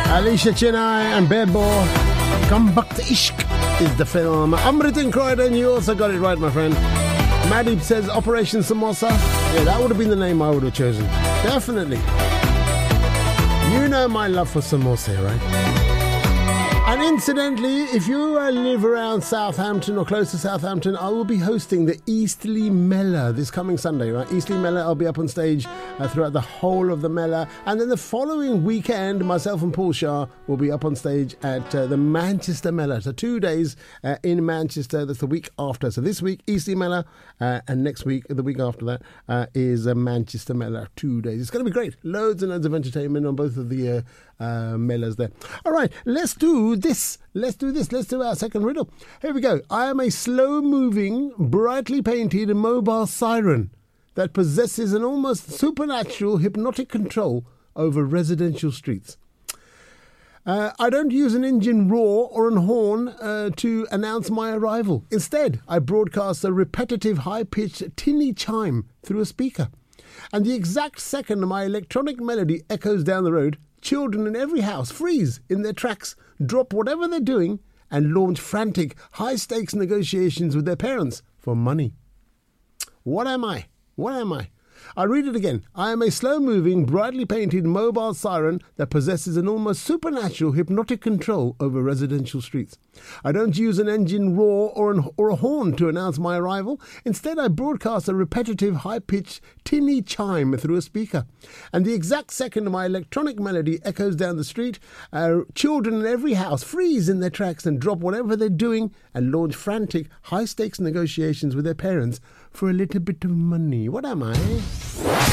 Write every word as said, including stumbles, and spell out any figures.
Alicia Chennai and Bebo. Come Back to Ishq is the film. Amritin Croydon, you also got it right, my friend. Madib says Operation Samosa. Yeah, that would have been the name I would have chosen. Definitely. You know my love for samosa, right? And incidentally, if you uh, live around Southampton or close to Southampton, I will be hosting the Eastleigh Mela this coming Sunday, right? Eastleigh Mela, I'll be up on stage uh, throughout the whole of the Mela. And then the following weekend, myself and Paul Shah will be up on stage at uh, the Manchester Mela. So two days uh, in Manchester, that's the week after. So this week, Eastleigh Mela, uh, and next week, the week after that, uh, is uh, Manchester Mela. Two days. It's going to be great. Loads and loads of entertainment on both of the uh, uh, Melas there. All right, let's do this. Let's do this. Let's do our second riddle. Here we go. I am a slow-moving, brightly painted mobile siren that possesses an almost supernatural hypnotic control over residential streets. Uh, I don't use an engine roar or an horn uh, to announce my arrival. Instead, I broadcast a repetitive, high-pitched, tinny chime through a speaker. And the exact second my electronic melody echoes down the road, children in every house freeze in their tracks, drop whatever they're doing, and launch frantic, high-stakes negotiations with their parents for money. What am I? What am I? I read it again. I am a slow-moving, brightly painted mobile siren that possesses an almost supernatural hypnotic control over residential streets. I don't use an engine roar or, an, or a horn to announce my arrival. Instead, I broadcast a repetitive, high-pitched, tinny chime through a speaker. And the exact second my electronic melody echoes down the street, uh, children in every house freeze in their tracks and drop whatever they're doing and launch frantic, high-stakes negotiations with their parents for a little bit of money. What am I?